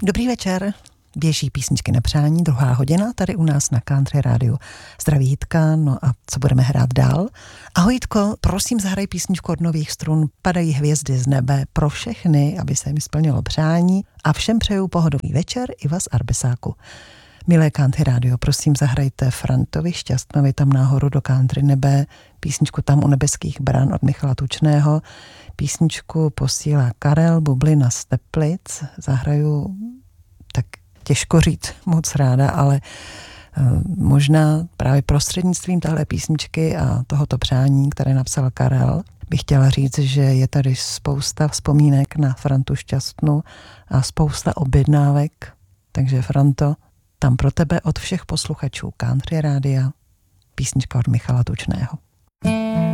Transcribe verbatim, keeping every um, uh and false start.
Dobrý večer, běží písničky na přání, druhá hodina, tady u nás na Country Rádiu. Zdraví Jitka, no a co budeme hrát dál? Ahoj Jitko, prosím zahraj písničku od Nových strun Padají hvězdy z nebe pro všechny, aby se jim splnilo přání a všem přeju pohodový večer i vás Arbesáku. Milé Country Rádio, prosím zahrajte Frantovi Šťastnovi Tam nahoru do country nebe, písničku Tam u nebeských bran od Michala Tučného, písničku posílá Karel Bublina z Teplic, zahraju tak těžko říct moc ráda, ale uh, možná právě prostřednictvím téhle písničky a tohoto přání, které napsal Karel, bych chtěla říct, že je tady spousta vzpomínek na Frantu Šťastnu a spousta objednávek, takže Franto, tam pro tebe od všech posluchačů Country Rádia písnička od Michala Tučného.